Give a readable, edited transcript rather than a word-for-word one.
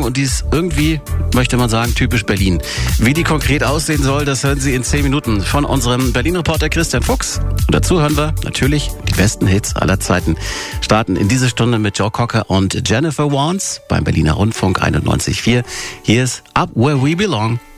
und die ist irgendwie, möchte man sagen, typisch Berlin. Wie die konkret aussehen soll, das hören Sie in 10 Minuten von unserem Berlin-Reporter Christian Fuchs. Und dazu hören wir natürlich die besten Hits aller Zeiten. Starten in diese Stunde mit Joe Cocker und Jennifer Warnes beim Berliner Rundfunk 91.4. Hier ist Up Where We Belong.